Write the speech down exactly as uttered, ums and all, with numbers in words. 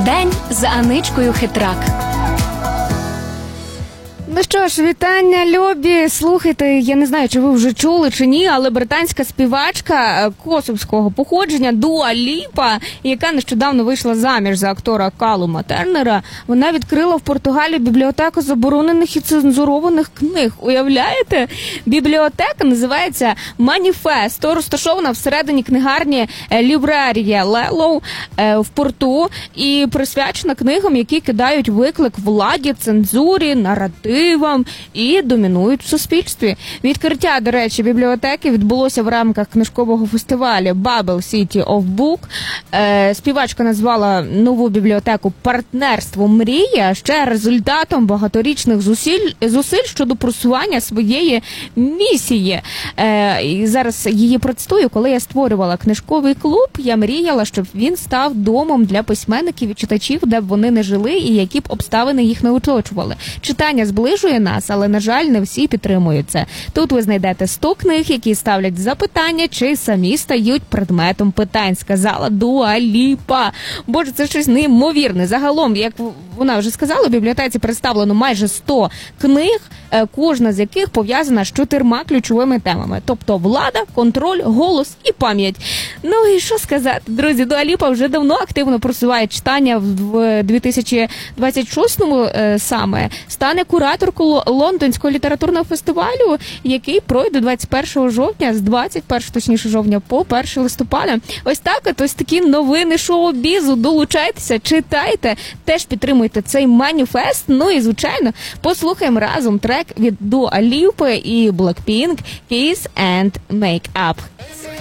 День з Аничкою Хитрак. Ну що ж, вітання, любі. Слухайте, я не знаю, чи ви вже чули чи ні, але британська співачка косовського походження Дуа Ліпа, яка нещодавно вийшла заміж за актора Калума Тернера, вона відкрила в Португалії бібліотеку заборонених і цензурованих книг. Уявляєте? Бібліотека називається Маніфесто, розташована всередині книгарні Лібрерія Лелоу в порту і присвячена книгам, які кидають виклик владі, цензурі, наративу і домінують в суспільстві. Відкриття, до речі, бібліотеки відбулося в рамках книжкового фестивалю Bubble City of Book. Е, співачка назвала нову бібліотеку «Партнерство мрія», ще результатом багаторічних зусиль, зусиль щодо просування своєї місії. Е, і зараз її процитую. Коли я створювала книжковий клуб, я мріяла, щоб він став домом для письменників і читачів, де б вони не жили і які б обставини їх не оточували. Читання зближує нас, але, на жаль, не всі підтримують це. Тут ви знайдете сто книг, які ставлять запитання, чи самі стають предметом питань, сказала Дуа Ліпа. Боже, це щось неймовірне. Загалом, як вона вже сказала, в бібліотеці представлено майже сто книг, кожна з яких пов'язана з чотирма ключовими темами. Тобто влада, контроль, голос і пам'ять. Ну і що сказати, друзі, Дуа Ліпа вже давно активно просуває читання. В дві тисячі двадцять шостому саме стане кураторкою Лондонського літературного фестивалю, який пройде двадцять першого жовтня, з двадцять першого, точніше, жовтня по першого листопада. Ось так, от ось такі новини шоу-бізу. Долучайтеся, читайте, теж підтримуйте цей маніфест. Ну і, звичайно, послухаємо разом трек від Дуа Ліпи і Blackpink «Kiss and Make Up».